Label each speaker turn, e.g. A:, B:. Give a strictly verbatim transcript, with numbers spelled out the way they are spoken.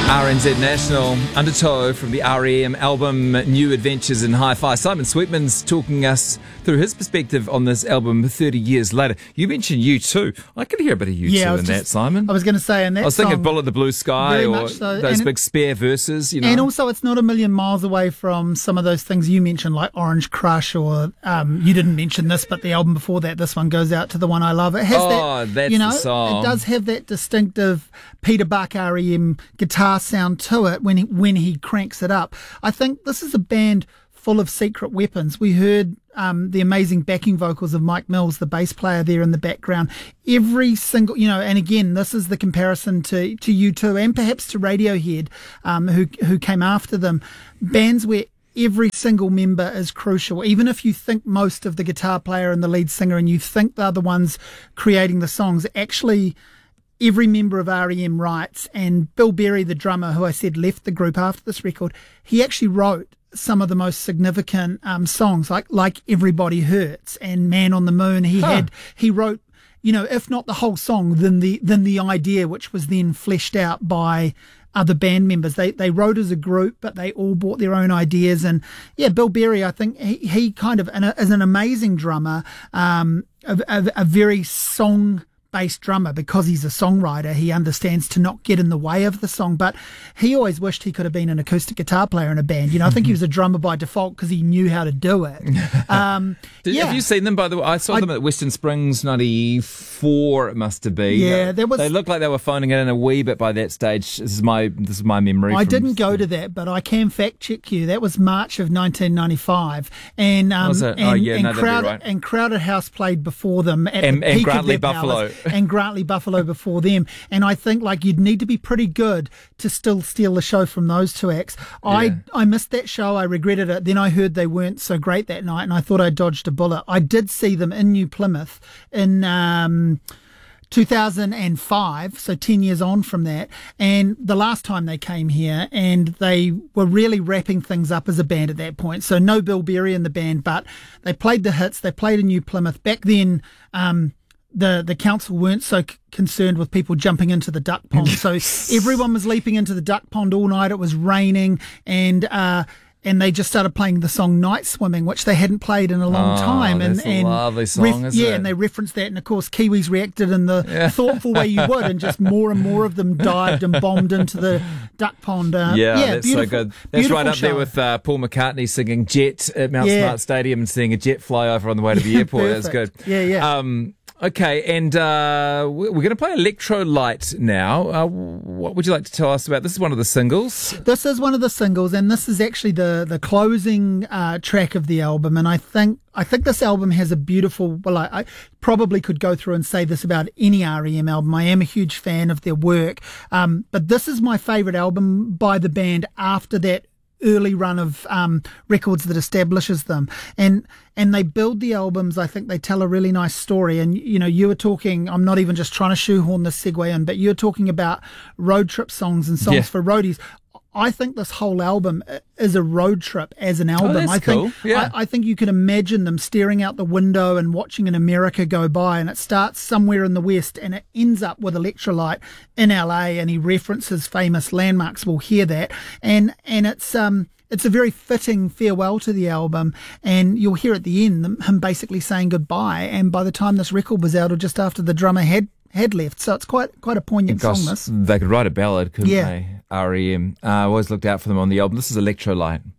A: R N Z National, Undertow from the R E M album New Adventures in Hi-Fi. Simon Sweetman's talking us through his perspective on this album thirty years later. You mentioned U two. I could hear a bit of U two
B: yeah,
A: in
B: just,
A: that, Simon.
B: I was going to say in that
A: I was
B: song,
A: thinking Bullet the Blue Sky or
B: so.
A: those
B: and
A: big spare verses, you know.
B: And also it's not a million miles away from some of those things you mentioned, like Orange Crush, or um, you didn't mention this, but the album before that, This One Goes Out to the One I Love. It has
A: oh,
B: that,
A: that's
B: you know,
A: the song.
B: It does have that distinctive Peter Buck R E M guitar sound to it when he, when he cranks it up. I think this is a band full of secret weapons. We heard um, the amazing backing vocals of Mike Mills, the bass player there in the background. Every single, you know, and again, this is the comparison to, to U two and perhaps to Radiohead, um, who who came after them. Bands where every single member is crucial. Even if you think most of the guitar player and the lead singer and you think they're the ones creating the songs, actually every member of R E M writes. And Bill Berry, the drummer, who I said left the group after this record, he actually wrote some of the most significant um, songs, like like Everybody Hurts and Man on the Moon. He huh. had he wrote, you know, if not the whole song, then the then the idea, which was then fleshed out by other band members. They they wrote as a group, but they all brought their own ideas. And yeah, Bill Berry, I think he, he kind of, and is an amazing drummer, um, a, a, a very song bass drummer. Because he's a songwriter, he understands to not get in the way of the song, but he always wished he could have been an acoustic guitar player in a band. You know, I think he was a drummer by default because he knew how to do it. Um,
A: Did,
B: yeah.
A: Have you seen them, by the way? I saw I, them at Western Springs ninety-four, it must have been.
B: Yeah, there was.
A: They looked like they were phoning it in a wee bit by that stage. This is my this is my memory.
B: I
A: from,
B: didn't go to that, but I can fact check you. That was March of nineteen ninety-five, and um,
A: was it?
B: and,
A: oh yeah,
B: and,
A: no,
B: Crowd,
A: right.
B: and Crowded House played before them at
A: and,
B: the
A: and
B: peak
A: Grantley
B: of their
A: Buffalo,
B: powers, and Grantley Buffalo before them. And I think like you'd need to be pretty good to still steal the show from those two acts.
A: Yeah.
B: I I missed that show. I regretted it. Then I heard they weren't so great that night, and I thought I dodged a bullet. I did see them in New Plymouth in um, two thousand five, so ten years on from that, and the last time they came here, and they were really wrapping things up as a band at that point. So no Bill Berry in the band, but they played the hits. They played in New Plymouth. Back then, um, the the council weren't so c- concerned with people jumping into the duck pond, so everyone was leaping into the duck pond all night. It was raining, and uh and they just started playing the song Night Swimming, which they hadn't played in a long
A: oh,
B: time. And,
A: that's a
B: and
A: lovely song,
B: ref-
A: isn't
B: yeah,
A: it?
B: and they referenced that, and of course Kiwis reacted in the yeah. thoughtful way you would, and just more and more of them dived and bombed into the duck pond. Uh,
A: yeah,
B: yeah,
A: that's so good. That's right up
B: show.
A: there with uh, Paul McCartney singing Jet at Mount
B: yeah.
A: Smart Stadium and seeing a jet fly over on the way to the airport. That's good.
B: Yeah, yeah.
A: Um, Okay, and uh, we're going to play Electrolyte now. Uh, what would you like to tell us about? This is one of the singles.
B: This is one of the singles, and this is actually the the closing uh, track of the album. And I think I think this album has a beautiful. Well, I, I probably could go through and say this about any R E M album. I am a huge fan of their work, um, but this is my favourite album by the band after that early run of um, records that establishes them, and and they build the albums. I think they tell a really nice story. And you know, you were talking, I'm not even just trying to shoehorn this segue in, but you're talking about road trip songs and songs
A: yeah.
B: for roadies. I think this whole album is a road trip as an album.
A: Oh, that's
B: I think
A: cool. yeah.
B: I, I think you can imagine them staring out the window and watching an America go by, and it starts somewhere in the West and it ends up with Electrolyte in L A, and he references famous landmarks. We'll hear that, and and it's um it's a very fitting farewell to the album, and you'll hear at the end them, him basically saying goodbye. And by the time this record was out, or just after the drummer had had left, so it's quite quite a poignant
A: Gosh,
B: song. This
A: they could write a ballad, couldn't
B: yeah.
A: they? R E M. I uh, always looked out for them on the album. This is Electrolyte.